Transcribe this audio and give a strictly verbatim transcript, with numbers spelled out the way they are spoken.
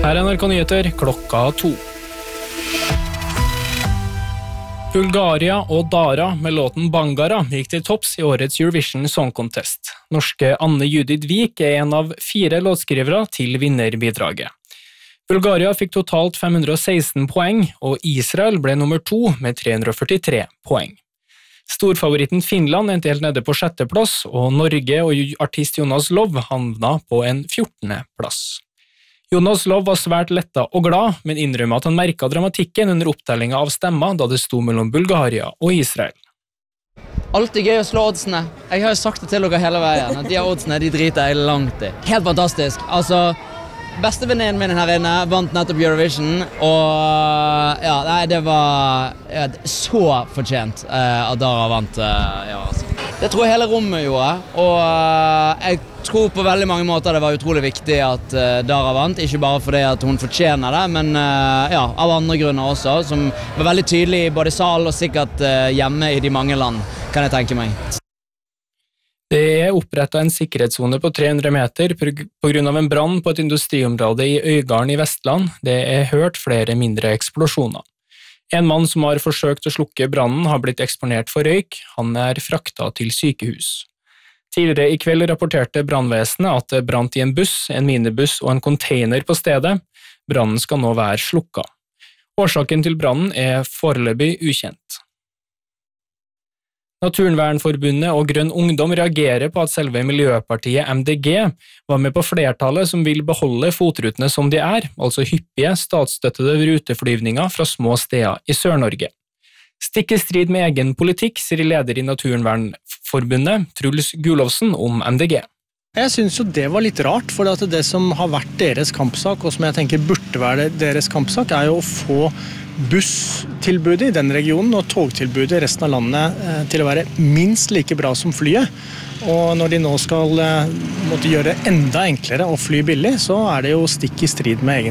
Her er N R K Nyheter klokka to. Bulgaria og Dara med låten Bangara gikk til topps i årets Eurovision Song Contest. Norske Anne Judith Vik er en av fire låtskrivere til vinnerbidraget. Bulgaria fikk totalt fem hundre og seksten poeng, og Israel ble nummer to med tre hundre og førtitre poeng. Storfavoritten Finland endte helt nede på sjette plass, og Norge og artist Jonas Love havna på en fjortende plass. Jonas Love var svært letta og glad, men innrømmer at han merket dramatikken under opptellinga av stemmer da det sto mellom Bulgaria og Israel. Alltid gøy å slå oddsene. Jeg har jo sagt det til dere hele veien, at de oddsene de driter jeg langt i. Helt fantastisk. Altså, bestevenninnen min her inne vant nettopp Eurovision, og ja, nei, det var ja, så fortjent uh, at Dara vant. Uh, ja, altså. Det tror jeg hele rommet gjorde, og uh, jeg tror på veldig mange måter det var utrolig viktig at uh, Dara vant, ikke bare fordi at hun fortjener det, men uh, ja, av andre grunner også, som var veldig tydelig i både sal og sikkert uh, hjemme i de mange land, kan jeg tenke meg. Det er opprettet en sikkerhetszone på tre hundre meter på grunn av en brann på et industriområde i Øygarden i Vestland. Det er hørt flere mindre eksplosjoner. En mann som har forsøkt å slukke brannen har blitt eksponert for røyk. Han er fraktet til sykehus. Tidligere i kveld rapporterte brannvesenet at det brant i en buss, en minibuss og en container på stedet. Brannen skal nå være slukket. Årsaken til brannen er foreløpig ukjent. Naturvernforbundet og Grønn Ungdom reagerer på at selve Miljøpartiet M D G var med på flertallet som vil beholde fotrutene som de er, altså hyppige statsstøttede ruteflyvninger fra små steder i Sør-Norge. Stikk i strid med egen politikk, sier leder i Naturvernforbundet, Truls Gulovsen, om M D G. Jeg synes jo det var litt rart, for at det som har vært deres kampsak, og som jeg tenker burde være deres kampsak, er jo å få busstilbudet i den regionen og togtilbudet i resten av landet til å være minst like bra som flyet. Og når de nå skal måtte gjøre det enda enklere å fly billig, så er det jo stikk i strid med egen